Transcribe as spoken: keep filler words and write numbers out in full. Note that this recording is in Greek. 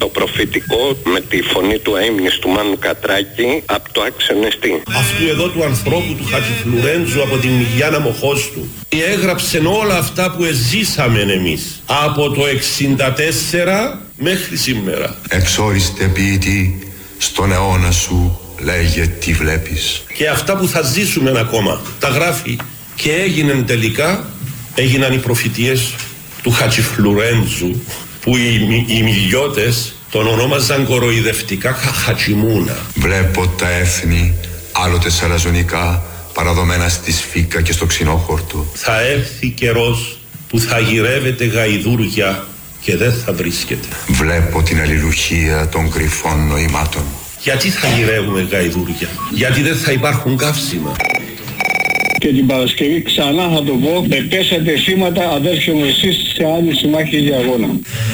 Το προφητικό με τη φωνή του αείμνης του Μάνου Κατράκη από το Άξενεστή. Αυτού εδώ του ανθρώπου του Χατζηφλουρέντζου από την Μυγιάνα Μοχώστου. Έγραψε όλα αυτά που εζήσαμε εμείς από το εξήντα τέσσερα μέχρι σήμερα. Εξόριστε ποιητή, στον αιώνα σου λέγε τι βλέπεις. Και αυτά που θα ζήσουμε ακόμα τα γράφει. Και έγιναν τελικά, έγιναν οι προφητείες του Χατζηφλουρέντζου, που οι, οι μιλιώτες τον ονόμαζαν κοροϊδευτικά Χατζημούνα. Βλέπω τα έθνη άλλοτε σαλαζονικά παραδομένα στη Σφίκα και στο ξινόχορτο. Θα έρθει καιρός που θα γυρεύετε γαϊδούρια και δεν θα βρίσκεται. Βλέπω την αλληλουχία των κρυφών νοημάτων. Γιατί θα γυρεύουμε γαϊδούρια? Γιατί δεν θα υπάρχουν καύσιμα. Και την Παρασκευή ξανά θα το πω, πέσατε θύματα αδέρφια μου εσείς σε άλλη συμμάχη για αγώνα.